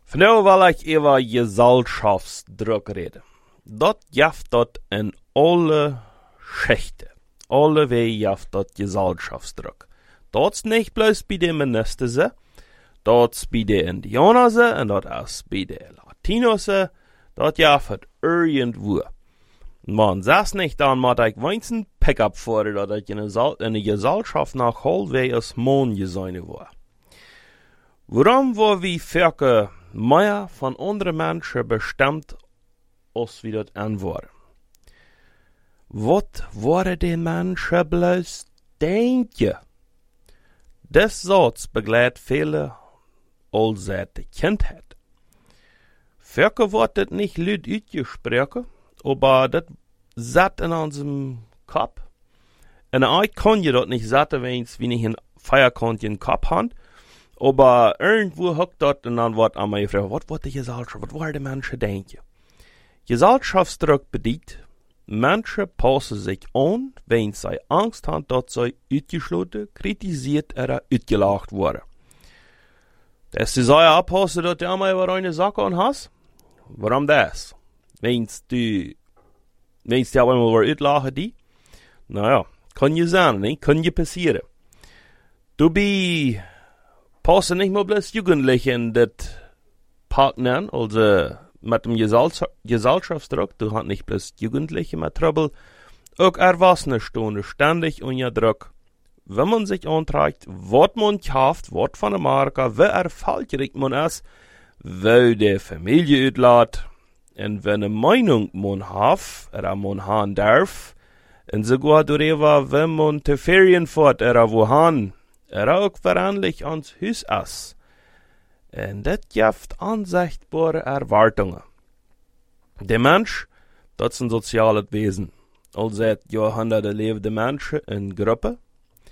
Vandaag wil ik over gezelschapsdruk reden. Dat jaft dat in alle Schichten. Alle wegen jaft dat gezelschapsdruk. Dat is niet bloos bij de ministers, dat is bij de Indianers en dat is bij de Latino's, dat jaft het irgendwo. Man zegt niet dan, maar ik wens een pick-up voor dat ik in een gezelschap nach halfweg als man zijn wordt. Waarom worden we verke meer van andere mensen bestemd als we dat aanvoeren? Wat worden die mensen bloos denken? Des Satz begeleidt vele al seit de kindheit. Verke wordt het niet luid uitgesproken, aber dat zat in unserem Kopf. En ik kan je dat niet zetten, wens wie niet een Feierkant in Kopf hand. Aber irgendwo hockt dat en dan wordt aan mij gevraagd, wat wordt de gezelschap, wat worden de mensen denken? Gezelschapsdruk bedient, mensen passen zich aan, wens zij angst hebben dat zij uitgesloten, kritisiert en uitgelacht worden. Dass du zij oppassen dat je allemaal wat een zak aan hast? Waarom das? Wens die allemaal weer uitlachen die? Nou ja, kan je zijn, ne? Kan je passeren. Du bist passen nicht mehr bloß Jugendliche in das Partnern, also mit dem Gesellschaftsdruck, du hast nicht bloß Jugendliche mit Trouble, auch Erwachsene stehen ständig unter Druck. Wenn man sich anträgt, was man kauft, was von der Marke, wie erfolgreich man ist, wie die Familie utlässt, und wenn eine Meinung man hat, oder man haben darf, und sogar darüber, wenn man zu Ferien fährt, oder wohin, ook veranderlijk ons huis is. En dat geeft onzichtbare erwartungen. De mens, dat is een sociaal wezen. Al seit Jahrhunderten leven de mensen in groepen.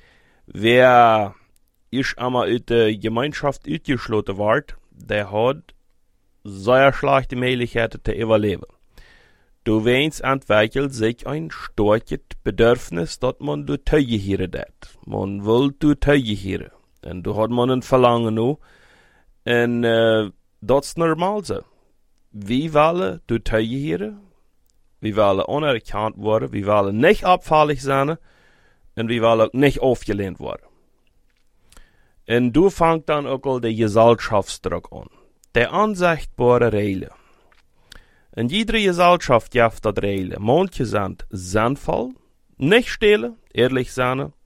Wer is allemaal uit de gemeenschap uitgesloten wordt, der hat sehr schlechte Möglichkeiten te overleven. Du wens entwickelt sich ein starkes Bedürfnis, dat man du Teugehieren dat. Man will du Teugehieren. En du hat man ein Verlangen nu. En dat is normaal zo. We willen du Teugehieren. We willen anerkannt worden. We willen niet opvallig zijn. En we willen ook niet afgeleend worden. En du fangt dan ook al de gezelschapsdruk aan. De onzichtbare Regeln. In jeder Gesellschaft gibt das Regeln. Manche sind sinnvoll, nicht stehlen, ehrlich sein,